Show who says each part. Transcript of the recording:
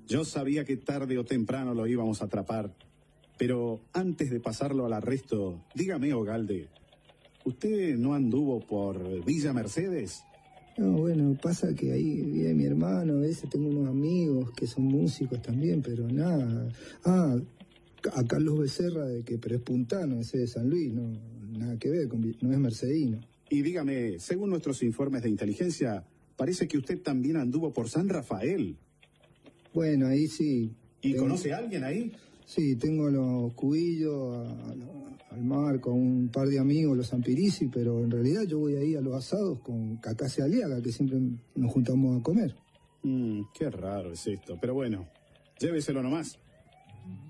Speaker 1: Yo sabía que tarde o temprano lo íbamos a atrapar. Pero antes de pasarlo al arresto, dígame, Ogalde, ¿usted no anduvo por Villa Mercedes?
Speaker 2: No, bueno, pasa que ahí vive mi hermano, a veces tengo unos amigos que son músicos también, pero nada. A Carlos Becerra, pero es puntano, ese de San Luis, no, nada que ver, no es mercedino.
Speaker 1: Y dígame, según nuestros informes de inteligencia, parece que usted también anduvo por San Rafael.
Speaker 2: Bueno, ahí sí.
Speaker 1: ¿Y conoce a alguien ahí?
Speaker 2: Sí, tengo a los Cubillos, al Marco, a un par de amigos, los Zampirisi, pero en realidad yo voy ahí a los asados con Cacase Aliaga, que siempre nos juntamos a comer.
Speaker 1: Qué raro es esto, pero bueno, lléveselo nomás.